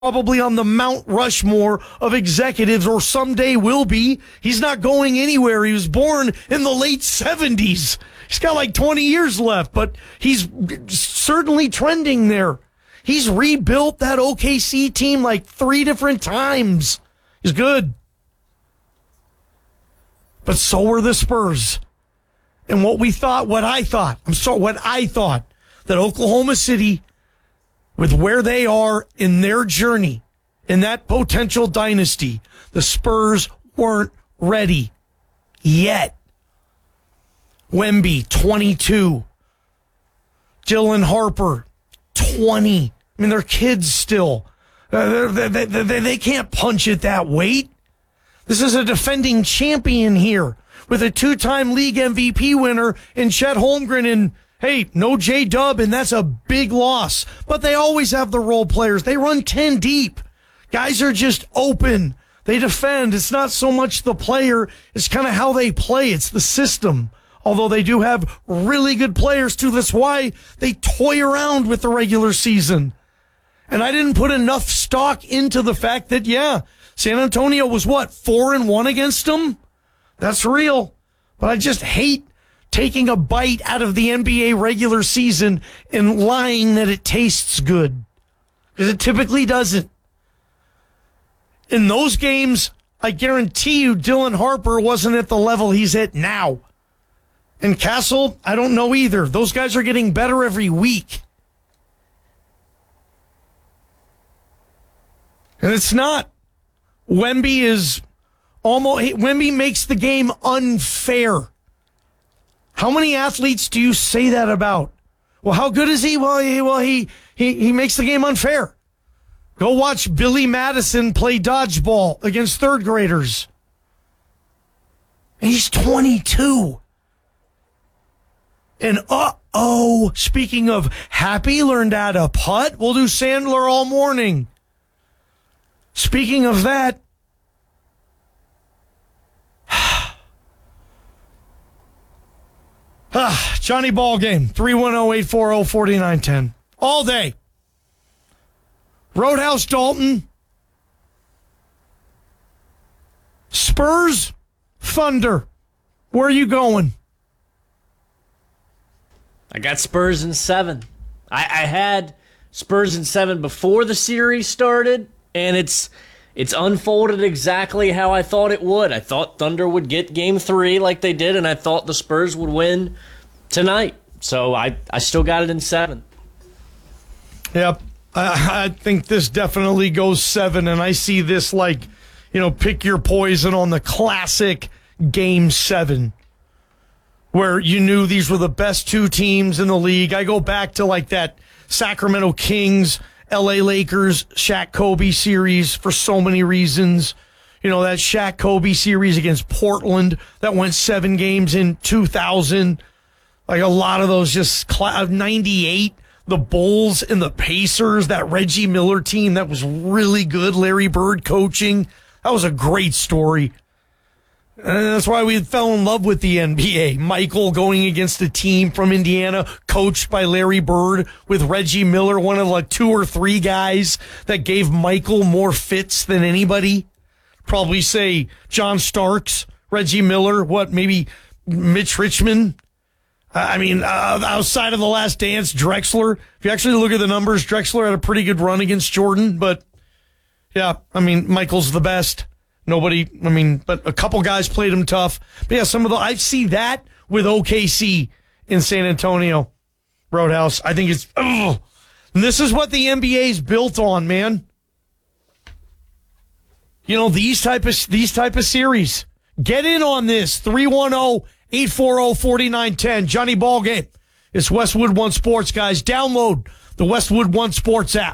probably on the Mount Rushmore of executives, or someday will be. He's not going anywhere. He was born in the late 70s. He's got like 20 years left, but he's certainly trending there. He's rebuilt that OKC team like 3 different times. He's good. But so were the Spurs. And what I thought that Oklahoma City, with where they are in their journey, in that potential dynasty, the Spurs weren't ready yet. Wemby, 22. Dylan Harper, 20. I mean, they're kids still. They can't punch at that weight. This is a defending champion here with a 2-time league MVP winner in Chet Holmgren, and hey, no J-Dub, and that's a big loss. But they always have the role players. They run 10 deep. Guys are just open. They defend. It's not so much the player. It's kind of how they play. It's the system. Although they do have really good players, too. That's why they toy around with the regular season. And I didn't put enough stock into the fact that, San Antonio was 4-1 against them? That's real. But I just hate taking a bite out of the NBA regular season and lying that it tastes good. Because it typically doesn't. In those games, I guarantee you Dylan Harper wasn't at the level he's at now. And Castle, I don't know either. Those guys are getting better every week. And it's not. Wemby makes the game unfair. How many athletes do you say that about? Well, how good is he? Well, he makes the game unfair. Go watch Billy Madison play dodgeball against third graders. And he's 22. And speaking of Happy learned how to putt, we'll do Sandler all morning. Speaking of that, Johnny Ballgame, 310-840-4910. All day. Roadhouse Dalton. Spurs, Thunder. Where are you going? I got Spurs in 7. I had Spurs in 7 before the series started, and it's unfolded exactly how I thought it would. I thought Thunder would get Game 3 like they did, and I thought the Spurs would win tonight. So I still got it in 7. Yep. I think this definitely goes 7, and I see this like, pick your poison on the classic Game 7. Where you knew these were the best 2 teams in the league. I go back to like that Sacramento Kings, LA Lakers, Shaq Kobe series for so many reasons. That Shaq Kobe series against Portland that went 7 games in 2000. Like a lot of those just 98, the Bulls and the Pacers, that Reggie Miller team that was really good. Larry Bird coaching. That was a great story. And that's why we fell in love with the NBA. Michael going against a team from Indiana, coached by Larry Bird, with Reggie Miller, one of like 2 or 3 guys that gave Michael more fits than anybody. Probably say John Starks, Reggie Miller, maybe Mitch Richmond. Outside of The Last Dance, Drexler. If you actually look at the numbers, Drexler had a pretty good run against Jordan. But, Michael's the best. But a couple guys played him tough. But I see that with OKC in San Antonio. Roadhouse. I think it's, and this is what the NBA's built on, man. These type of series. Get in on this. 310-840-4910. Johnny Ballgame. It's Westwood One Sports, guys. Download the Westwood One Sports app.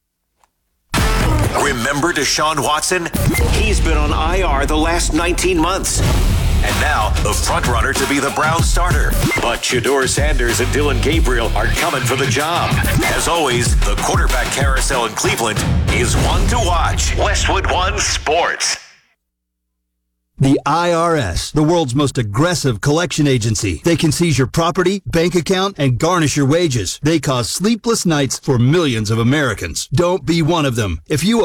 Remember Deshaun Watson? He's been on IR the last 19 months. And now, the front-runner to be the Browns starter. But Shedeur Sanders and Dylan Gabriel are coming for the job. As always, the quarterback carousel in Cleveland is one to watch. Westwood One Sports. The IRS, the world's most aggressive collection agency. They can seize your property, bank account, and garnish your wages. They cause sleepless nights for millions of Americans. Don't be one of them. If you